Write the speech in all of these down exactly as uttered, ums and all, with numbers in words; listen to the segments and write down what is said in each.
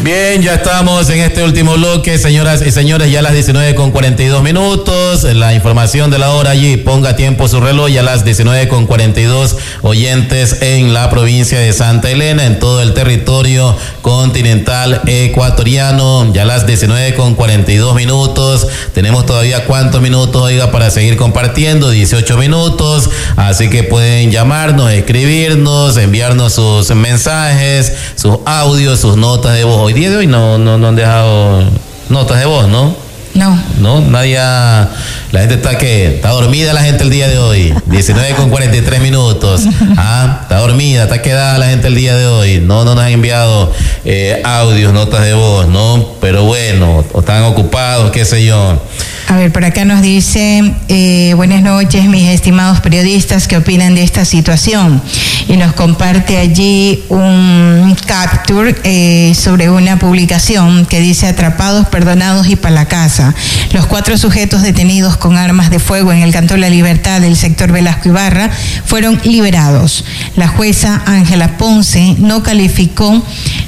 Bien, ya estamos en este último bloque, señoras y señores, ya a las diecinueve con cuarenta y dos minutos. La información de la hora allí, ponga tiempo su reloj, ya a las diecinueve con cuarenta y dos, oyentes en la provincia de Santa Elena, en todo el territorio continental ecuatoriano, ya a las diecinueve con cuarenta y dos minutos. Tenemos todavía cuántos minutos, oiga, para seguir compartiendo, dieciocho minutos, así que pueden llamarnos, escribirnos, enviarnos sus mensajes, sus audios, sus notas de voz. Hoy día de hoy no, no, no han dejado notas de voz, ¿no? No. No, nadie ha, la gente está que, está dormida la gente el día de hoy, diecinueve con cuarenta y tres minutos, ah, está dormida, está quedada la gente el día de hoy, no, no nos han enviado eh, audios, notas de voz, ¿no? Pero bueno, o están ocupados, qué sé yo. A ver, por acá nos dice, eh, buenas noches, mis estimados periodistas, ¿qué opinan de esta situación? Y nos comparte allí un capture eh, sobre una publicación que dice: atrapados, perdonados y para la casa. Los cuatro sujetos detenidos con armas de fuego en el Cantón La Libertad del sector Velasco Ibarra fueron liberados. La jueza Ángela Ponce no calificó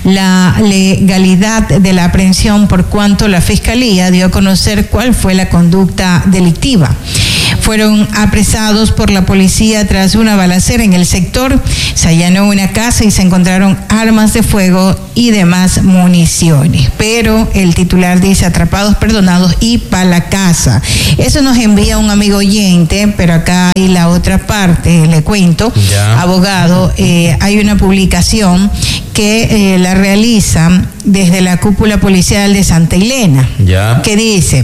la legalidad de la aprehensión por cuanto la Fiscalía dio a conocer cuál fue la conducta delictiva. Fueron apresados por la policía tras una balacera en el sector. Se allanó una casa y se encontraron armas de fuego y demás municiones. Pero el titular dice: atrapados, perdonados y para la casa. Eso nos envía un amigo oyente, pero acá hay la otra parte, le cuento. Ya. Abogado, eh, hay una publicación que eh, la realiza desde la cúpula policial de Santa Elena, ya. Que dice: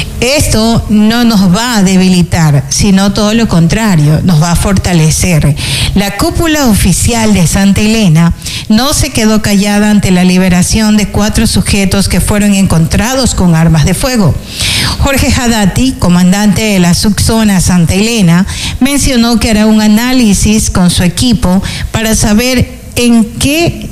esto no nos va a debilitar, sino todo lo contrario, nos va a fortalecer. La cúpula oficial de Santa Elena no se quedó callada ante la liberación de cuatro sujetos que fueron encontrados con armas de fuego. Jorge Hadati, comandante de la subzona Santa Elena, mencionó que hará un análisis con su equipo para saber en qué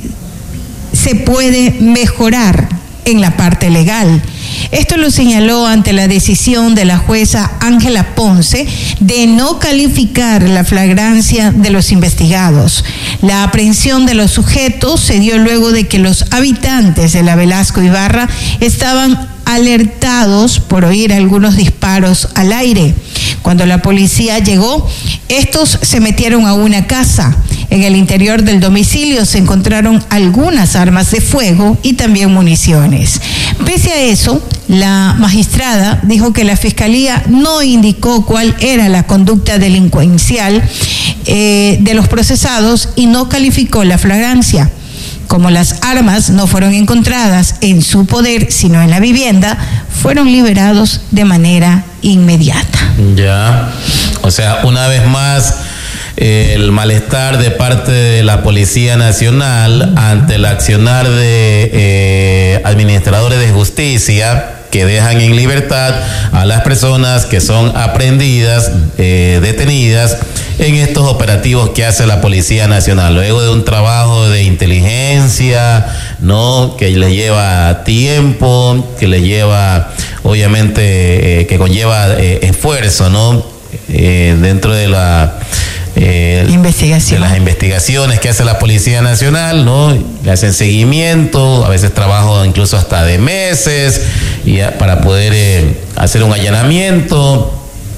se puede mejorar en la parte legal. Esto lo señaló ante la decisión de la jueza Ángela Ponce de no calificar la flagrancia de los investigados. La aprehensión de los sujetos se dio luego de que los habitantes de la Velasco Ibarra estaban alertados por oír algunos disparos al aire. Cuando la policía llegó, estos se metieron a una casa. En el interior del domicilio se encontraron algunas armas de fuego y también municiones. Pese a eso, la magistrada dijo que la Fiscalía no indicó cuál era la conducta delincuencial eh, de los procesados y no calificó la flagrancia. Como las armas no fueron encontradas en su poder, sino en la vivienda, fueron liberados de manera inmediata. Ya, o sea, una vez más, eh, el malestar de parte de la Policía Nacional ante el accionar de eh, administradores de justicia que dejan en libertad a las personas que son aprehendidas, eh, detenidas en estos operativos que hace la Policía Nacional, luego de un trabajo de inteligencia, ¿no?, que le lleva tiempo, que le lleva, obviamente, eh, que conlleva eh, esfuerzo, ¿no?, eh, dentro de la Eh, Investigación. de las investigaciones que hace la Policía Nacional, ¿no? Le hacen seguimiento, a veces trabajo incluso hasta de meses, y a, para poder eh, hacer un allanamiento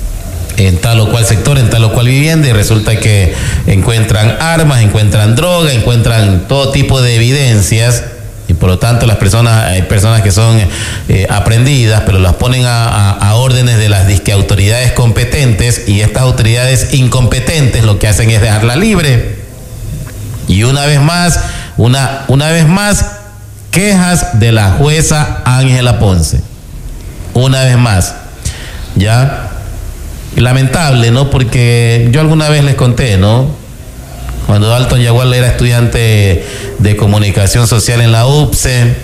en tal o cual sector, en tal o cual vivienda, y resulta que encuentran armas, encuentran droga, encuentran todo tipo de evidencias. Y por lo tanto las personas, hay personas que son eh, aprehendidas, pero las ponen a, a, a órdenes de las disque autoridades competentes, y estas autoridades incompetentes lo que hacen es dejarla libre. Y una vez más, una, una vez más, quejas de la jueza Ángela Ponce. Una vez más, ya, lamentable, ¿no? Porque yo alguna vez les conté, ¿no?, cuando Dalton Yagual era estudiante de comunicación social en la U P C E,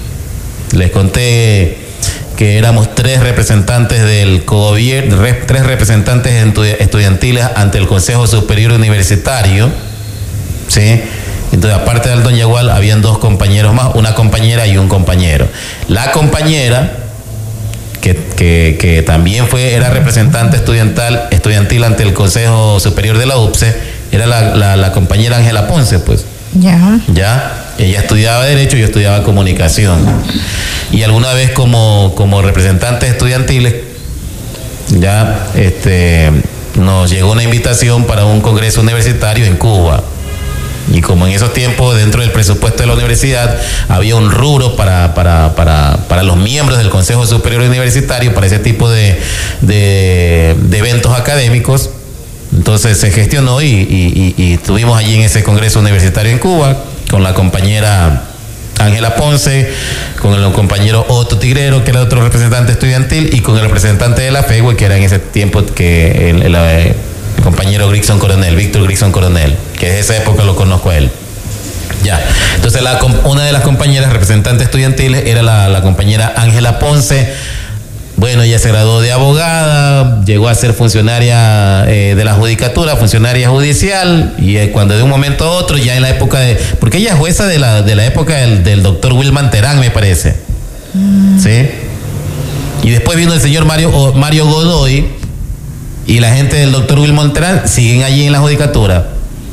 les conté que éramos tres representantes del gobierno, tres representantes estudiantiles ante el Consejo Superior Universitario, ¿sí? Entonces, aparte de Dalton Yagual, habían dos compañeros más, una compañera y un compañero. La compañera, que, que, que también fue, era representante estudiantil, estudiantil ante el Consejo Superior de la U P C E, era la, la, la compañera Ángela Ponce, pues. Ya. Ya. Ella estudiaba Derecho, yo estudiaba Comunicación. Y alguna vez como, como representantes estudiantiles, ya este, nos llegó una invitación para un congreso universitario en Cuba. Y como en esos tiempos dentro del presupuesto de la universidad había un rubro para, para, para, para los miembros del Consejo Superior Universitario, para ese tipo de, de, de eventos académicos, entonces se gestionó y, y, y, y estuvimos allí en ese congreso universitario en Cuba con la compañera Ángela Ponce, con el compañero Otto Tigrero, que era otro representante estudiantil, y con el representante de la FEGUE, que era en ese tiempo que el, el, el compañero Grixon Coronel, Víctor Grixon Coronel, que de esa época lo conozco a él. Ya, entonces la, una de las compañeras representantes estudiantiles era la, la compañera Ángela Ponce. Bueno, ella se graduó de abogada, llegó a ser funcionaria eh, de la judicatura, funcionaria judicial, y eh, cuando de un momento a otro, ya en la época de... Porque ella es jueza de la, de la época del, del doctor Wilman Terán, me parece. Mm. ¿Sí? Y después vino el señor Mario, Mario Godoy, y la gente del doctor Wilman Terán siguen allí en la judicatura.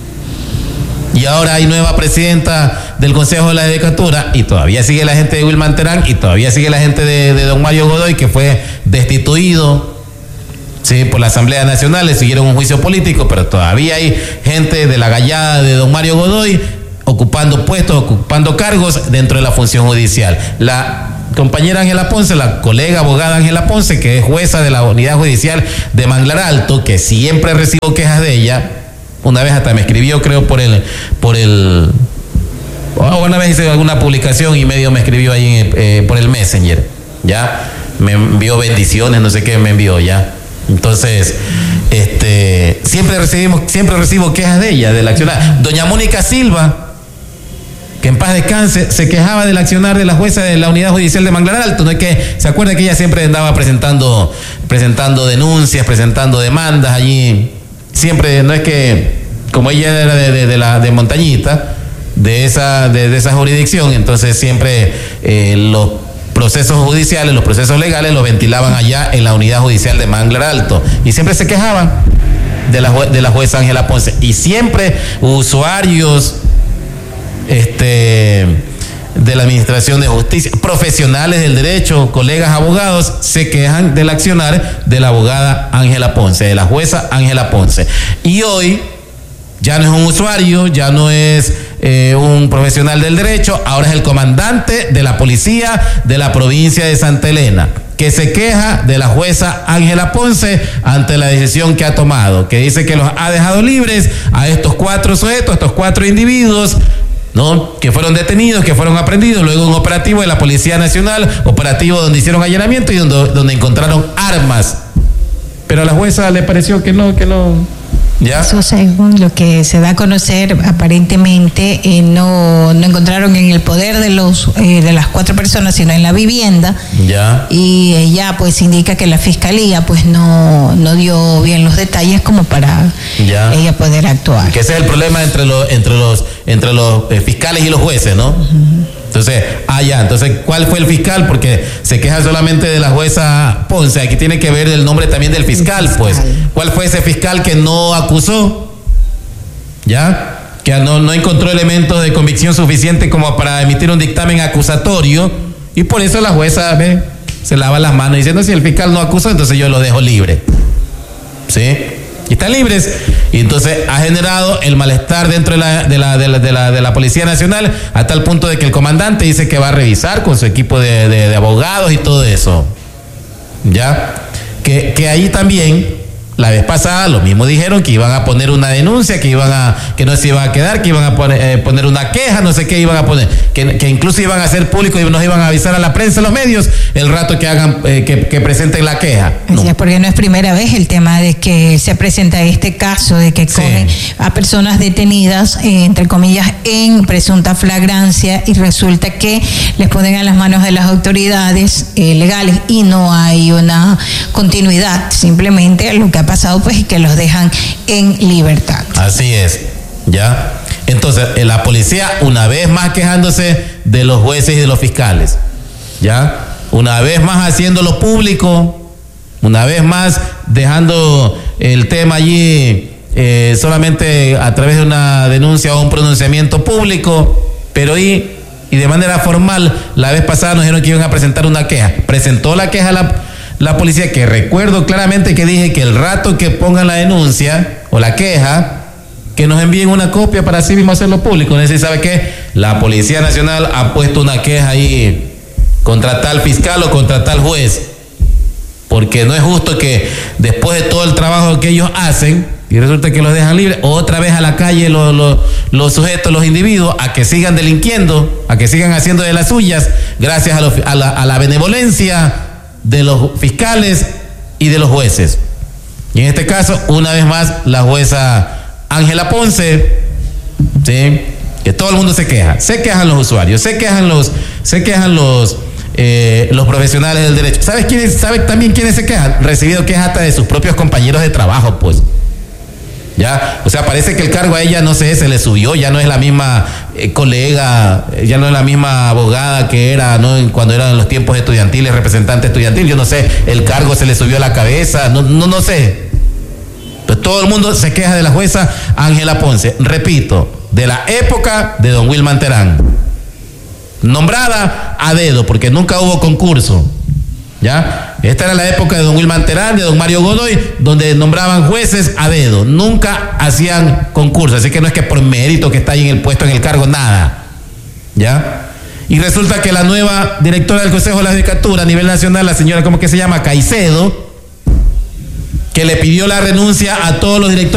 Y ahora hay nueva presidenta del Consejo de la Judicatura y todavía sigue la gente de Wilman Terán y todavía sigue la gente de, de don Mario Godoy, que fue destituido, sí, por la Asamblea Nacional, le siguieron un juicio político, pero todavía hay gente de la gallada de don Mario Godoy ocupando puestos, ocupando cargos dentro de la función judicial. La compañera Ángela Ponce, la colega abogada Ángela Ponce, que es jueza de la unidad judicial de Manglar Alto, que siempre recibo quejas de ella. Una vez hasta me escribió, creo, por el, por el, oh, una vez hice alguna publicación y medio me escribió ahí eh, por el Messenger, ya, me envió bendiciones, no sé qué me envió, ya. Entonces, este, siempre recibimos, siempre recibo quejas de ella, del accionar. Doña Mónica Silva, que en paz descanse, se quejaba del accionar de la jueza de la unidad judicial de Manglar Alto. No es que se acuerda que ella siempre andaba presentando, presentando denuncias, presentando demandas allí. Siempre, no es que, como ella era de, de, de la de Montañita, de esa, de, de esa jurisdicción, entonces siempre eh, los procesos judiciales, los procesos legales los ventilaban allá en la unidad judicial de Manglar Alto. Y siempre se quejaban de la, de la jueza Ángela Ponce. Y siempre usuarios este, de la Administración de Justicia, profesionales del derecho, colegas abogados, se quejan del accionar de la abogada Ángela Ponce, de la jueza Ángela Ponce. Y hoy ya no es un usuario, ya no es eh, un profesional del derecho, ahora es el comandante de la policía de la provincia de Santa Elena, que se queja de la jueza Ángela Ponce ante la decisión que ha tomado, que dice que los ha dejado libres a estos cuatro sujetos, estos cuatro individuos, ¿no?, que fueron detenidos, que fueron aprendidos, luego un operativo de la Policía Nacional, operativo donde hicieron allanamiento y donde, donde encontraron armas. Pero a la jueza le pareció que no, que no, ¿ya? Eso, según lo que se da a conocer, aparentemente eh, no, no encontraron en el poder de los eh, de las cuatro personas, sino en la vivienda. Ya. Y ella pues indica que la fiscalía pues no, no dio bien los detalles como para ya. ella poder actuar. Que ese es el problema entre los entre los entre los eh, fiscales y los jueces, ¿no? Uh-huh. Entonces, ah, ya, entonces, ¿cuál fue el fiscal? Porque se queja solamente de la jueza Ponce, aquí tiene que ver el nombre también del fiscal, fiscal. Pues. ¿Cuál fue ese fiscal que no acusó? ¿Ya? Que no, no encontró elementos de convicción suficiente como para emitir un dictamen acusatorio, y por eso la jueza, ve, se lava las manos diciendo, si el fiscal no acusó, entonces yo lo dejo libre. ¿Sí? Y están libres. Y entonces ha generado el malestar dentro de la, de la, de la, de la, de la Policía Nacional, a tal punto de que el comandante dice que va a revisar con su equipo de, de, de abogados y todo eso. ¿Ya? Que, que ahí también, la vez pasada, lo mismo dijeron que iban a poner una denuncia, que iban a, que no se iba a quedar, que iban a poner, eh, poner una queja, no sé qué iban a poner, que, que incluso iban a hacer público y nos iban a avisar a la prensa, a los medios, el rato que hagan, eh, que, que presenten la queja. No. Así es, porque no es primera vez el tema de que se presenta este caso de que cogen sí. a personas detenidas, eh, entre comillas, en presunta flagrancia, y resulta que les ponen a las manos de las autoridades eh, legales y no hay una continuidad, simplemente lo que ha pasado pues es que los dejan en libertad. Así es, ya. Entonces, la policía una vez más quejándose de los jueces y de los fiscales, ya, una vez más haciéndolo público, una vez más dejando el tema allí eh, solamente a través de una denuncia o un pronunciamiento público, Pero y, y de manera formal, la vez pasada nos dijeron que iban a presentar una queja. Presentó la queja la, la policía, que recuerdo claramente que dije que el rato que pongan la denuncia o la queja, que nos envíen una copia para así mismo hacerlo público. Es decir, ¿sabe qué? La Policía Nacional ha puesto una queja ahí contra tal fiscal o contra tal juez, porque no es justo que después de todo el trabajo que ellos hacen y resulta que los dejan libres, otra vez a la calle los, los, los sujetos, los individuos, a que sigan delinquiendo, a que sigan haciendo de las suyas, gracias a, los, a, la, a la benevolencia de los fiscales y de los jueces. Y en este caso, una vez más, la jueza Ángela Ponce, ¿sí? Que todo el mundo se queja, se quejan los usuarios, se quejan los, se quejan los, eh, los profesionales del derecho. ¿Sabes quiénes, sabe también quiénes se quejan? Recibido quejas hasta de sus propios compañeros de trabajo, pues. Ya, o sea, parece que el cargo a ella, no sé, se le subió, ya no es la misma eh, colega, ya no es la misma abogada que era, ¿no? Cuando eran los tiempos estudiantiles, representante estudiantil, yo no sé, el cargo se le subió a la cabeza, no, no, no sé. Pues todo el mundo se queja de la jueza Ángela Ponce, repito, de la época de don Wilman Terán, nombrada a dedo, porque nunca hubo concurso, ¿ya? Esta era la época de don Wilman Terán, de don Mario Godoy, donde nombraban jueces a dedo, nunca hacían concurso, así que no es que por mérito que está ahí en el puesto, en el cargo, nada, ¿ya? Y resulta que la nueva directora del Consejo de la Judicatura a nivel nacional, la señora, ¿cómo que se llama? Caicedo, que le pidió la renuncia a todos los directores